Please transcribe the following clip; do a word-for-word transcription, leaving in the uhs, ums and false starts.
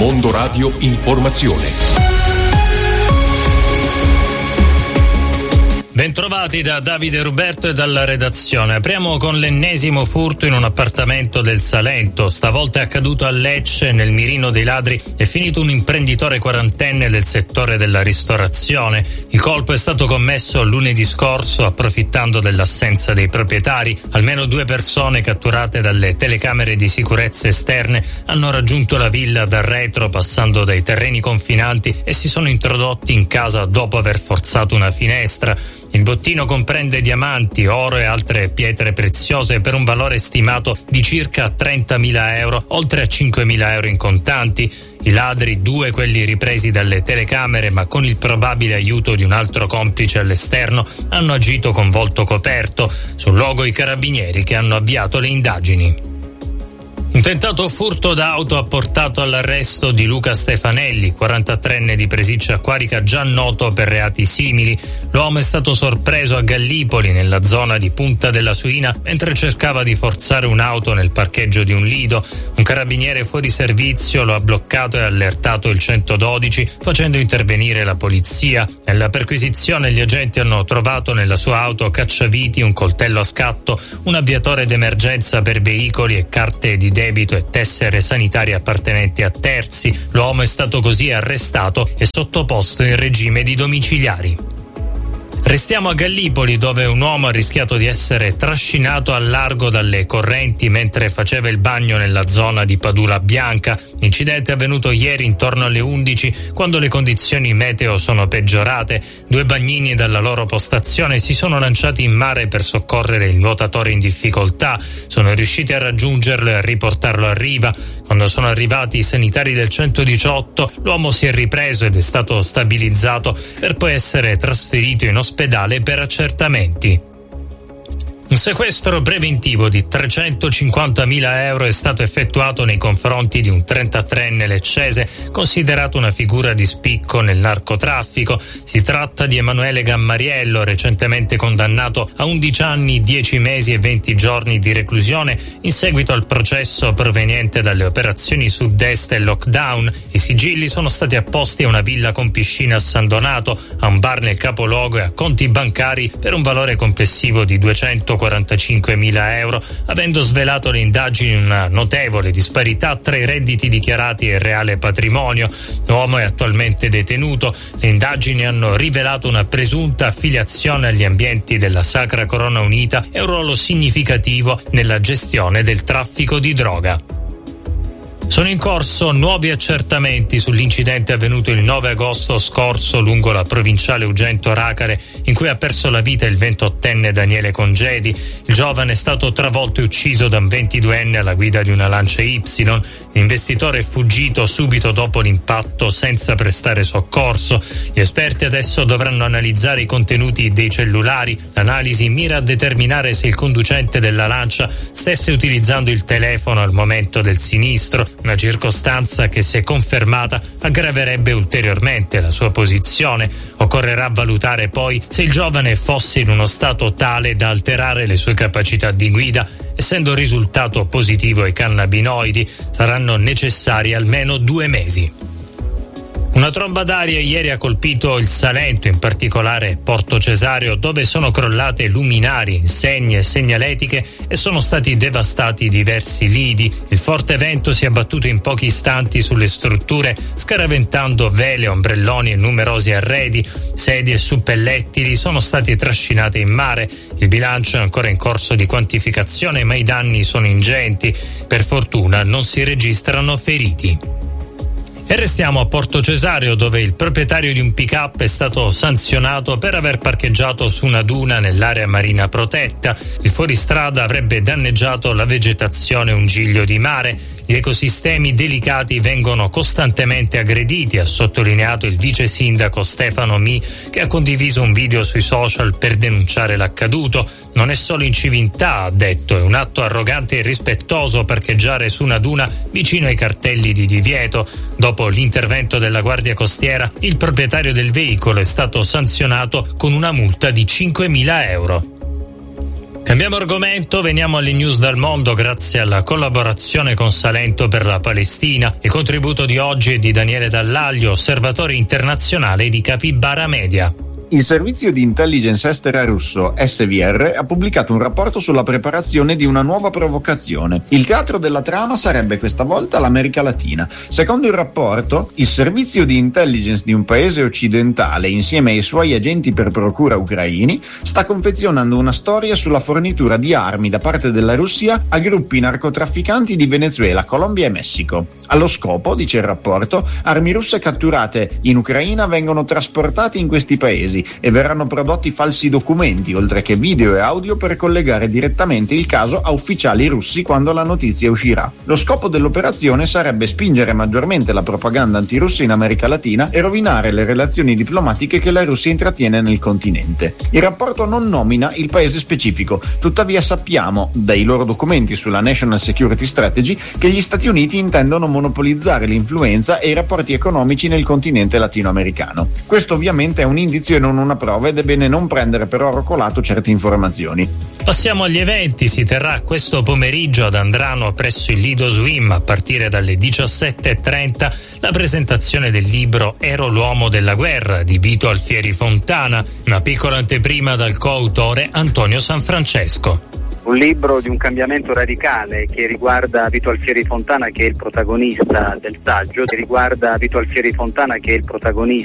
Mondo Radio Informazione. Bentrovati da Davide Ruberto e dalla redazione. Apriamo con l'ennesimo furto in un appartamento del Salento. Stavolta è accaduto a Lecce, nel mirino dei ladri è finito un imprenditore quarantenne del settore della ristorazione. Il colpo è stato commesso lunedì scorso approfittando dell'assenza dei proprietari. Almeno due persone catturate dalle telecamere di sicurezza esterne hanno raggiunto la villa dal retro passando dai terreni confinanti e si sono introdotti in casa dopo aver forzato una finestra. Il bottino comprende diamanti, oro e altre pietre preziose per un valore stimato di circa trentamila euro, oltre a cinquemila euro in contanti. I ladri, due quelli ripresi dalle telecamere ma con il probabile aiuto di un altro complice all'esterno, hanno agito con volto coperto. Sul luogo i carabinieri che hanno avviato le indagini. Un tentato furto d'auto ha portato all'arresto di Luca Stefanelli, quarantatreenne di Presiccia Quarica, già noto per reati simili. L'uomo è stato sorpreso a Gallipoli, nella zona di Punta della Suina, mentre cercava di forzare un'auto nel parcheggio di un lido. Un carabiniere fuori servizio lo ha bloccato e allertato il centododici, facendo intervenire la polizia. Nella perquisizione gli agenti hanno trovato nella sua auto cacciaviti, un coltello a scatto, un avviatore d'emergenza per veicoli e carte di debito e tessere sanitarie appartenenti a terzi. L'uomo è stato così arrestato e sottoposto in regime di domiciliari. Restiamo a Gallipoli, dove un uomo ha rischiato di essere trascinato al largo dalle correnti mentre faceva il bagno nella zona di Padula Bianca. L'incidente è avvenuto ieri intorno alle undici, quando le condizioni meteo sono peggiorate. Due bagnini dalla loro postazione si sono lanciati in mare per soccorrere il nuotatore in difficoltà. Sono riusciti a raggiungerlo e a riportarlo a riva. Quando sono arrivati i sanitari del centodiciotto, l'uomo si è ripreso ed è stato stabilizzato per poi essere trasferito in ospedale per accertamenti. Un sequestro preventivo di trecentocinquantamila euro è stato effettuato nei confronti di un trentatreenne leccese, considerato una figura di spicco nel narcotraffico. Si tratta di Emanuele Gammariello, recentemente condannato a undici anni, dieci mesi e venti giorni di reclusione in seguito al processo proveniente dalle operazioni Sud-Est e Lockdown. I sigilli sono stati apposti a una villa con piscina a San Donato, a un bar nel capoluogo e a conti bancari per un valore complessivo di duecentoquarantacinquemila euro, avendo svelato le indagini una notevole disparità tra i redditi dichiarati e il reale patrimonio. L'uomo è attualmente detenuto. Le indagini hanno rivelato una presunta affiliazione agli ambienti della Sacra Corona Unita e un ruolo significativo nella gestione del traffico di droga. Sono in corso nuovi accertamenti sull'incidente avvenuto il nove agosto scorso lungo la provinciale Ugento-Racare, in cui ha perso la vita il ventottenne Daniele Congedi. Il giovane è stato travolto e ucciso da un ventiduenne alla guida di una Lancia Y. L'investitore è fuggito subito dopo l'impatto senza prestare soccorso. Gli esperti adesso dovranno analizzare i contenuti dei cellulari. L'analisi mira a determinare se il conducente della Lancia stesse utilizzando il telefono al momento del sinistro, una circostanza che, se confermata, aggraverebbe ulteriormente la sua posizione. Occorrerà valutare poi se il giovane fosse in uno stato tale da alterare le sue capacità di guida. Essendo risultato positivo ai cannabinoidi, saranno necessari almeno due mesi. Una tromba d'aria ieri ha colpito il Salento, in particolare Porto Cesareo, dove sono crollate luminarie, insegne e segnaletiche e sono stati devastati diversi lidi. Il forte vento si è abbattuto in pochi istanti sulle strutture, scaraventando vele, ombrelloni e numerosi arredi. Sedie e suppellettili sono stati trascinati in mare. Il bilancio è ancora in corso di quantificazione, ma i danni sono ingenti. Per fortuna non si registrano feriti. E restiamo a Porto Cesareo, dove il proprietario di un pick-up è stato sanzionato per aver parcheggiato su una duna nell'area marina protetta. Il fuoristrada avrebbe danneggiato la vegetazione e un giglio di mare. Gli ecosistemi delicati vengono costantemente aggrediti, ha sottolineato il vice sindaco Stefano Mi, che ha condiviso un video sui social per denunciare l'accaduto. Non è solo inciviltà, ha detto, è un atto arrogante e irrispettoso parcheggiare su una duna vicino ai cartelli di divieto. Dopo l'intervento della Guardia Costiera, il proprietario del veicolo è stato sanzionato con una multa di cinquemila euro. Cambiamo argomento, veniamo alle news dal mondo grazie alla collaborazione con Salento per la Palestina. Il contributo di oggi è di Daniele Dallaglio, osservatore internazionale di Capybara Media. Il servizio di intelligence estera russo S V R ha pubblicato un rapporto sulla preparazione di una nuova provocazione. Il teatro della trama sarebbe questa volta l'America Latina. Secondo il rapporto, il servizio di intelligence di un paese occidentale, insieme ai suoi agenti per procura ucraini, sta confezionando una storia sulla fornitura di armi da parte della Russia a gruppi narcotrafficanti di Venezuela, Colombia e Messico. Allo scopo, dice il rapporto, armi russe catturate in Ucraina vengono trasportate in questi paesi e verranno prodotti falsi documenti, oltre che video e audio per collegare direttamente il caso a ufficiali russi quando la notizia uscirà. Lo scopo dell'operazione sarebbe spingere maggiormente la propaganda antirussa in America Latina e rovinare le relazioni diplomatiche che la Russia intrattiene nel continente. Il rapporto non nomina il paese specifico, tuttavia sappiamo dai loro documenti sulla National Security Strategy che gli Stati Uniti intendono monopolizzare l'influenza e i rapporti economici nel continente latinoamericano. Questo ovviamente è un indizio e non una prova ed è bene non prendere per oro colato certe informazioni. Passiamo agli eventi. Si terrà questo pomeriggio ad Andrano presso il Lido Swim a partire dalle diciassette e trenta la presentazione del libro Ero l'uomo della guerra di Vito Alfieri Fontana, una piccola anteprima dal coautore Antonio Sanfrancesco. Un libro di un cambiamento radicale che riguarda Vito Alfieri Fontana, che è il protagonista del saggio, che riguarda Vito Alfieri Fontana che è il protagonista